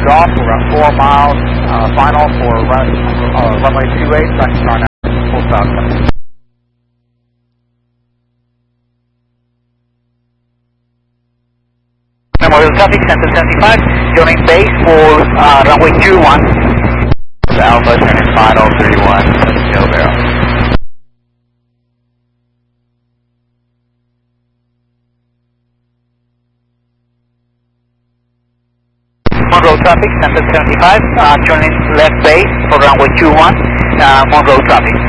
off. We're at 4 miles, final for runway 28, back to start now, full stop. Memorial traffic, Center 75, joining base for runway 21. Alpha, turning final 31, Silvero. Monroe traffic, Center 75, joining left base for runway 21, Monroe traffic.